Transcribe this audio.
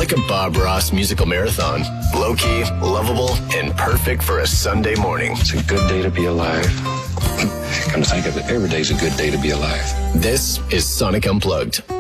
like a Bob Ross musical marathon. Low-key, lovable, and perfect for a Sunday morning. It's a good day to be alive. Come to think of it, every day's a good day to be alive. This is Sonic Unplugged.